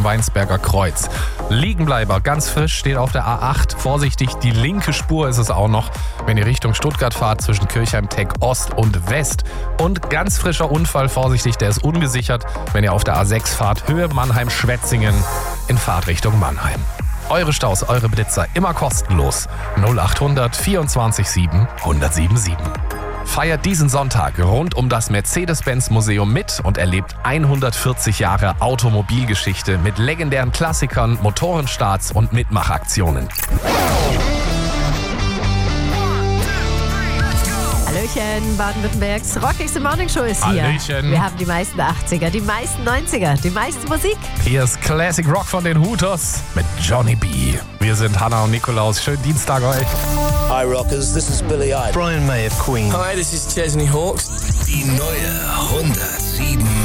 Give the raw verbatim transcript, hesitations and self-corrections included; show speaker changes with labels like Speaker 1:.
Speaker 1: Richtung Weinsberger Kreuz. Liegenbleiber, ganz frisch, steht auf der A acht. Vorsichtig, die linke Spur ist es auch noch, wenn ihr Richtung Stuttgart fahrt, zwischen Kirchheim-Tech Ost und West. Und ganz frischer Unfall, vorsichtig, der ist ungesichert, wenn ihr auf der A sechs fahrt, Höhe Mannheim-Schwetzingen in Fahrtrichtung Mannheim. Eure Staus, eure Blitzer, immer kostenlos. null acht hundert vierundzwanzig sieben hundertsiebenundsiebzig. Feiert diesen Sonntag rund um das Mercedes-Benz-Museum mit und erlebt hundertvierzig Jahre Automobilgeschichte mit legendären Klassikern, Motorenstarts und Mitmachaktionen.
Speaker 2: Hallöchen, Baden-Württembergs rockigste Morningshow ist hier.
Speaker 1: Hallöchen.
Speaker 2: Wir haben die meisten achtziger, die meisten neunziger, die meiste Musik.
Speaker 1: Hier ist Classic Rock von den Hooters mit Johnny B. Wir sind Hannah und Nikolaus. Schönen Dienstag euch.
Speaker 3: Hi Rockers, this is Billy Idol.
Speaker 4: Brian May of Queen.
Speaker 5: Hi, this is Chesney Hawkes.
Speaker 6: Die neue hundertsieben